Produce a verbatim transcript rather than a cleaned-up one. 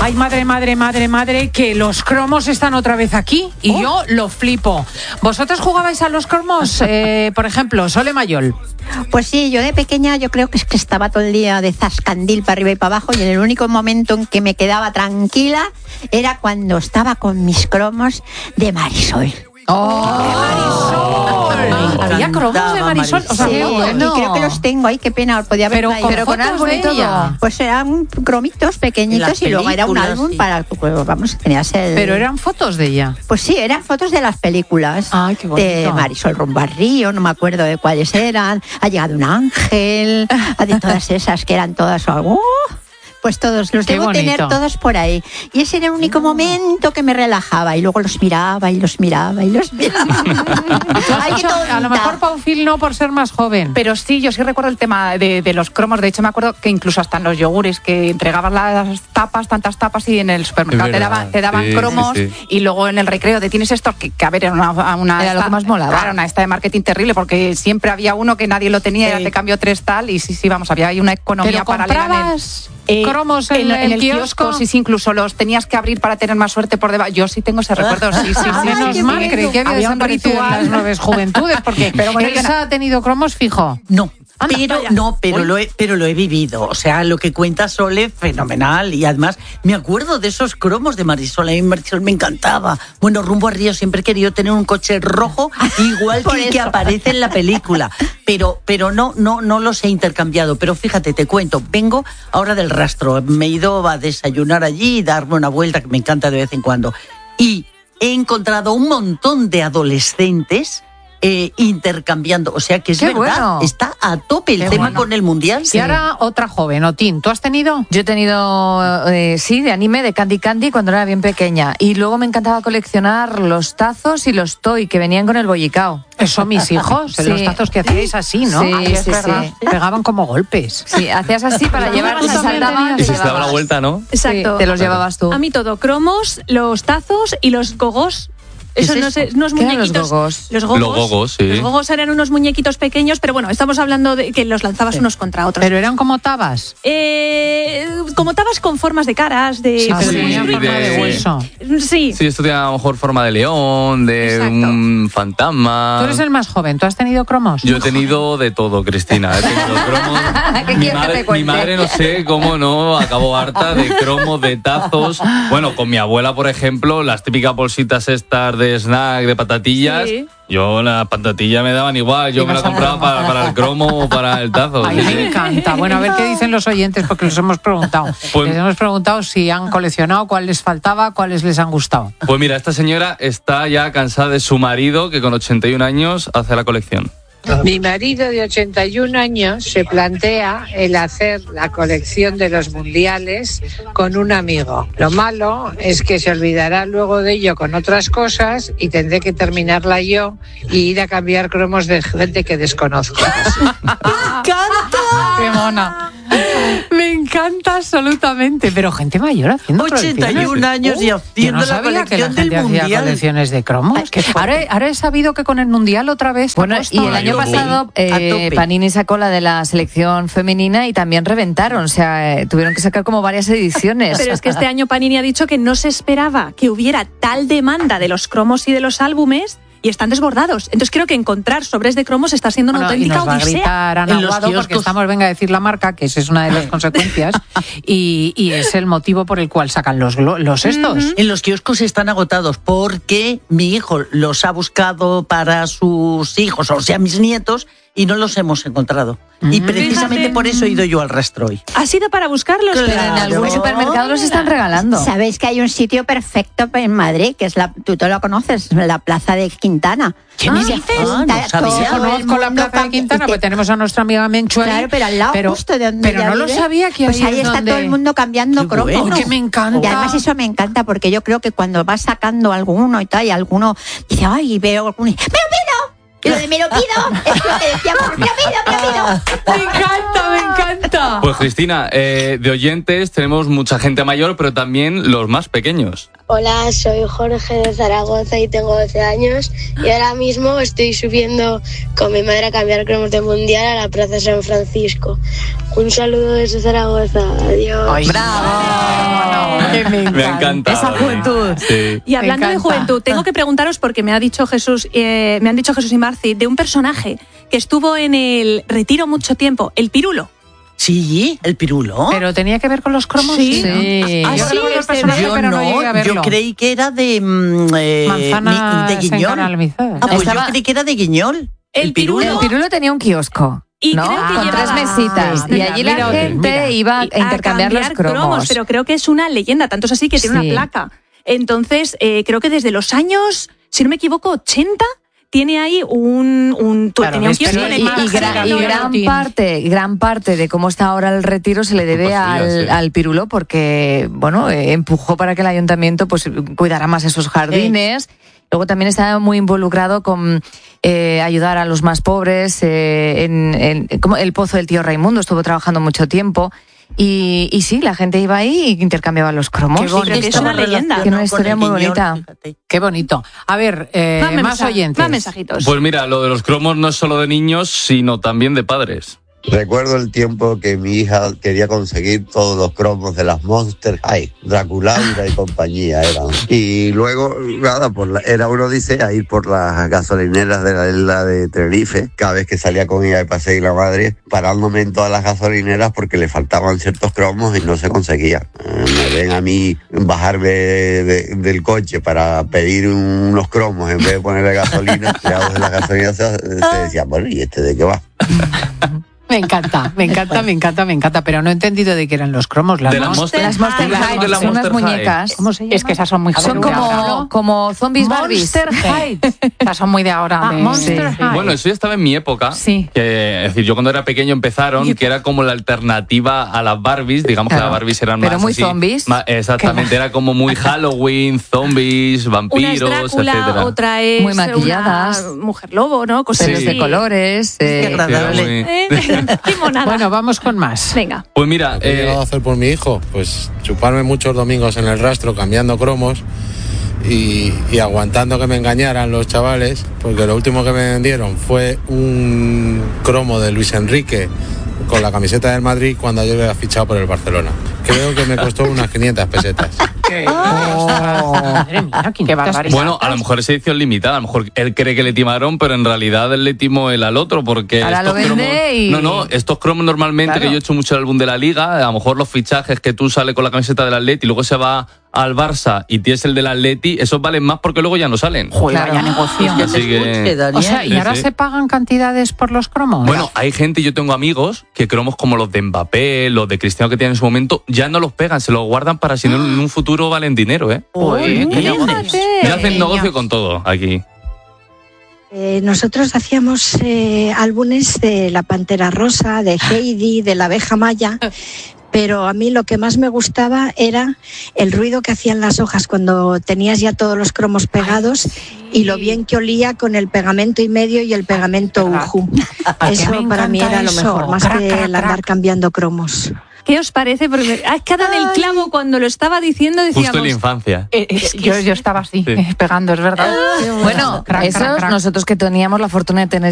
Ay, madre, madre, madre, madre, que los cromos están otra vez aquí y oh. yo lo flipo. ¿Vosotros jugabais a los cromos? Eh, por ejemplo, Sole Mayol. Pues sí, yo de pequeña yo creo que es que estaba todo el día de zascandil para arriba y para abajo, y en el único momento en que me quedaba tranquila era cuando estaba con mis cromos de Marisol. ¡Oh! ¡De Marisol! Había cromos de Marisol. O sea, sí, qué bueno. Y creo que los tengo. Ay, qué pena, podía haber pero, pero con álbum y todo. Pues eran cromitos pequeñitos y luego era un álbum sí. para, pues, vamos, tenías el... Pero eran fotos de ella. Pues sí, eran fotos de las películas. Ay, qué bonito. De Marisol rumbo al río, no me acuerdo de cuáles eran. Ha llegado un ángel, de todas esas que eran todas... ¡Oh! Pues todos, los Qué debo bonito. tener todos por ahí. Y ese era el único momento que me relajaba. Y luego los miraba y los miraba y los miraba. Ay, hecho, a lo mejor Paufil no por ser más joven. Pero sí, yo sí recuerdo el tema de, de los cromos. De hecho, me acuerdo que incluso hasta en los yogures, que entregabas las tapas, tantas tapas, y en el supermercado te daban, te daban sí, cromos. Sí, sí. Y luego en el recreo te tienes esto, que, que a ver, era una, una era esta, lo que más molaba. Claro, una esta de marketing terrible, porque siempre había uno que nadie lo tenía, sí. y te cambio tres tal. Y sí, sí, vamos, había ahí una economía ¿Pero paralela. comprabas en el, cromos en, en, en el kiosco? kiosco? Sí, sí, incluso los tenías que abrir para tener más suerte por debajo. Yo sí tengo ese recuerdo, sí, sí, sí. Ay, menos sí, mal, sí, creí que había desaparecido en las nuevas juventudes, porque pero bueno, Elsa ha tenido cromos fijo. No. Pero no, pero lo, he, pero lo he vivido. O sea, lo que cuenta Sole, fenomenal. Y además, me acuerdo de esos cromos de Marisol. A mí Marisol me encantaba. Bueno, rumbo a Río siempre he querido tener un coche rojo, igual que el que aparece en la película. Pero, pero no, no, no los he intercambiado. Pero fíjate, te cuento, vengo ahora del rastro. Me he ido a desayunar allí y darme una vuelta, que me encanta de vez en cuando. Y he encontrado un montón de adolescentes Eh, intercambiando, o sea que es Qué verdad, bueno. está a tope el Qué tema bueno. con el mundial. Y Sí. ahora otra joven, Otín, ¿tú has tenido? Yo he tenido, eh, sí, de anime, de Candy Candy cuando era bien pequeña, y luego me encantaba coleccionar los tazos y los toy que venían con el bollicao. Eso mis hijos, Sí. los tazos que hacíais así, ¿no? Sí, Ay, es sí, verdad. sí. Pegaban como golpes. Sí, hacías así para llevar, se saltaban, Y se te daba la vuelta, ¿no? Exacto. Sí, te los llevabas tú. A mí todo, cromos, los tazos y los gogos. Eso ¿Es no eso? sé, unos ¿Qué eran muñequitos. los gogos? Los gogos. Los gogos, sí. Los gogos eran unos muñequitos pequeños, pero bueno, estamos hablando de que los lanzabas Sí. unos contra otros. Pero eran como tabas. Eh, como tabas con formas de caras, de... Sí, pero sí, tenían de- forma de hueso. Sí. Sí, esto tiene a lo mejor forma de león, de Exacto. un fantasma. Tú eres el más joven, ¿tú has tenido cromos? Yo he tenido de todo, Cristina. He tenido cromos. ¿Qué mi, quieres que madre, te cuente? mi madre no sé cómo no acabó harta de cromos, de tazos. Bueno, con mi abuela, por ejemplo, las típicas bolsitas estas de snack, de patatillas. Sí. Yo las patatillas me daban igual. Yo me las compraba para, para el cromo o para el tazo. Ay, Sí, me sí. encanta. Bueno, a ver qué dicen los oyentes, porque los hemos preguntado. Pues- les hemos preguntado si han coleccionado, cuál les faltaba, cuáles les han gustado. Pues mira, esta señora está ya cansada de su marido, que con ochenta y un años hace la colección. Mi marido de ochenta y un años se plantea el hacer la colección de los mundiales con un amigo. Lo malo es que se olvidará luego de ello con otras cosas y tendré que terminarla yo y ir a cambiar cromos de gente que desconozco. ¡Qué mona! Me encanta absolutamente, pero gente mayor haciendo ochenta y un colecciones. años y Uh, haciendo yo no la sabía que la colección gente del hacía mundial. colecciones de cromos. Ay, ahora, ahora he sabido que con el mundial otra vez. Bueno, ha puesto- y el año yo voy. pasado eh, A tope. Panini sacó la de la selección femenina y también reventaron, o sea, eh, tuvieron que sacar como varias ediciones. Pero es que este año Panini ha dicho que no se esperaba que hubiera tal demanda de los cromos y de los álbumes y están desbordados. Entonces creo que encontrar sobres de cromos está siendo una Bueno, y auténtica nos va a odisea. gritar Ana En los Aguado porque kioscos. estamos, venga a decir la marca, que esa es una de las consecuencias, y, y es el motivo por el cual sacan los, glo- los estos. En los kioscos están agotados porque mi hijo los ha buscado para sus hijos, o sea, mis nietos, y no los hemos encontrado. Y precisamente Fíjate. por eso he ido yo al rastro hoy. ¿Ha sido para buscarlos? Claro. Pero en algún Claro. supermercado los están regalando. Sabéis que hay un sitio perfecto en Madrid, que es la, tú te lo conoces, la Plaza de Quintana. ¿Qué me Se dices? junta Ah, no sabía. todo el Conozco la mundo Plaza de pa- Quintana, y te- porque tenemos a nuestra amiga Menchu ahí. Claro, pero al lado pero, justo de donde Pero ella no lo vive, sabía que pues ahí ahí es está donde... todo el mundo cambiando Qué cromos. bueno. Que me encanta. Y además eso me encanta porque yo creo que cuando vas sacando alguno y tal, y alguno dice, ay, veo alguno, y, ¡me lo pido! Y lo de me lo pido, es lo que decíamos, me lo pido, me lo pido. Me encanta, me encanta. Pues Cristina, eh, de oyentes tenemos mucha gente mayor, pero también los más pequeños. Hola, soy Jorge de Zaragoza y tengo doce años y ahora mismo estoy subiendo con mi madre a cambiar cromos de mundial a la Plaza San Francisco. Un saludo desde Zaragoza, adiós. Ay, bravo. Qué me, me ha encantado. Esa juventud. Sí. Y hablando Me de encanta. juventud, tengo que preguntaros porque me ha dicho Jesús, eh, me han dicho Jesús y Marci de un personaje que estuvo en el retiro mucho tiempo, el Pirulo. Sí, el Pirulo. ¿Pero tenía que ver con los cromos? Sí. Sí. Ah, Yo sí, recuerdo el este personaje, Yo pero no, llegué a no, verlo. yo creí que era de, mm, eh, Manzana de Guiñol. encaramizada. Ah, pues Estaba- yo creí que era de Guiñol. El Pirulo. El Pirulo tenía un kiosco. Y ¿no? creo que Con llevaba- tres mesitas. Sí, y allí mira, la mira, gente mira. iba a Y intercambiar los cambiar cromos. Pero creo que es una leyenda, tanto es así que tiene Sí. una placa. Entonces, eh, creo que desde los años, si no me equivoco, ochenta, tiene ahí un... un Claro, tenía un ves, kiosco pero en y, el y margen, gran, y ¿no? gran Tin. parte, gran parte de cómo está ahora el retiro se le debe Culpa suya, al, sí. al Pirulo porque, bueno, eh, empujó para que el ayuntamiento pues cuidara más esos jardines. Luego también estaba muy involucrado con eh, ayudar a los más pobres. Eh, en, en- como el Pozo del Tío Raimundo estuvo trabajando mucho tiempo. Y, y sí, la gente iba ahí y intercambiaba los cromos. Qué bonito. Es una leyenda. Tiene una historia muy bonita. Qué bonito. A ver, eh, Más más, mensajes, oyentes. más mensajitos. Pues mira, lo de los cromos no es solo de niños, sino también de padres. Recuerdo el tiempo que mi hija quería conseguir todos los cromos de las Monster High, Draculaura y compañía eran. Y luego, nada, por la, era una odisea ir por las gasolineras de la isla de Tenerife, cada vez que salía con ella de paseo y la madre, parándome en todas las gasolineras porque le faltaban ciertos cromos y no se conseguían. Eh, me ven a mí bajarme de- del coche para pedir unos cromos en vez de ponerle gasolina, y a los de la gasolina se, se decía, bueno, ¿y este de qué va? Me encanta, me encanta, me encanta, me encanta, pero no he entendido de qué eran los cromos. Las De la Monster- Monster Las Monster High. High, De la son unas Monster High. muñecas. ¿Cómo se llama? Es que esas son muy Son jóvenes de ahora. como, como zombies Barbies. Monster High. Esas son muy de ahora. Ah, de- Monster sí. High. Bueno, eso ya estaba en mi época. Sí. Que, es decir, yo cuando era pequeño empezaron, que era como la alternativa a las Barbies. Digamos que Claro. las Barbies eran Pero más muy así, zombies. más- exactamente, era como muy Halloween, zombies, Una es vampiros, Drácula, etcétera. otra es Muy maquilladas. una mujer lobo, ¿no? Cosas Pelos Sí. de así. colores. eh, Qué agradable. Sí, era Eh, qué monada. Bueno, vamos con más. Venga. Pues mira, Lo que he llegado a eh, hacer por mi hijo, pues chuparme muchos domingos en el rastro cambiando cromos y, y aguantando que me engañaran los chavales, porque lo último que me vendieron fue un cromo de Luis Enrique con la camiseta del Madrid cuando yo había fichado por el Barcelona. Creo que me costó unas quinientas pesetas. Madre mía, Qué barbaridad. bueno, a lo mejor es edición limitada, a lo mejor él cree que le timaron, pero en realidad él le timó él al otro, porque Ahora estos lo vende cromos, y- no, no, estos cromos normalmente, Claro. que yo he hecho mucho el álbum de la Liga, a lo mejor los fichajes que tú sales con la camiseta del Atleti y luego se va al Barça y tienes el del Atleti, esos valen más porque luego ya no salen. Joder, Claro. vaya negocio. Que Así te que- escuche, Daniel. O sea, ¿y Sí, ahora sí. se pagan cantidades por los cromos? Bueno, hay gente, yo tengo amigos que cromos como los de Mbappé, los de Cristiano que tienen en su momento, ya no los pegan, se los guardan para si no en un futuro valen dinero, ¿eh? Uy, qué fíjate. Ya hacen negocio con todo aquí. Eh, nosotros hacíamos eh, álbumes de la Pantera Rosa, de Heidi, de la abeja maya, pero a mí lo que más me gustaba era el ruido que hacían las hojas cuando tenías ya todos los cromos pegados y lo bien que olía con el pegamento y medio y el pegamento uju. Eso me para mí encanta era lo eso. mejor, más Crac, que crac, el andar crac. cambiando cromos. ¿Qué os parece? Porque has quedado en el clavo cuando lo estaba diciendo, Justo en decíamos... la infancia. Eh, eh, yo, yo estaba así, Sí. eh, pegando, es verdad. Bueno, Crac, crac, esos crac. nosotros que teníamos la fortuna de tener